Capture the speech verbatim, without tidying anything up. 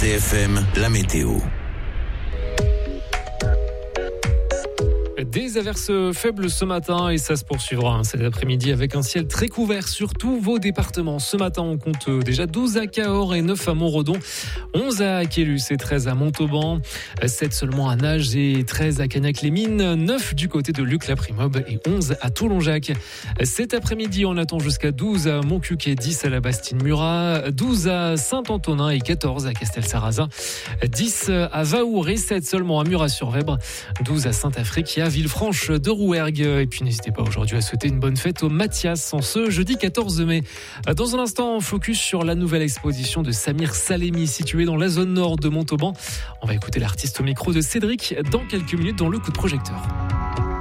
C F M, la météo. Des averses faibles ce matin et ça se poursuivra cet après-midi avec un ciel très couvert sur tous vos départements. Ce matin, on compte déjà douze à Cahors et neuf à Montredon, onze à Quélus et treize à Montauban, sept seulement à Nages et treize à Cagnac-les-Mines, neuf du côté de Luc-la-Primobe et onze à Toulonjac. Cet après-midi, on attend jusqu'à douze à Montcuq, dix à la Bastide-Murat, douze à Saint-Antonin et quatorze à Castelsarrasin, dix à Vaour et sept seulement à Murat-sur-Vèbre, douze à Saint-Afrique et à Villefranche de Rouergue. Et puis n'hésitez pas aujourd'hui à souhaiter une bonne fête au Mathias en ce jeudi quatorze mai. Dans un instant, on focus sur la nouvelle exposition de Samir Salemi située dans la zone nord de Montauban. On va écouter l'artiste au micro de Cédric dans quelques minutes dans le coup de projecteur.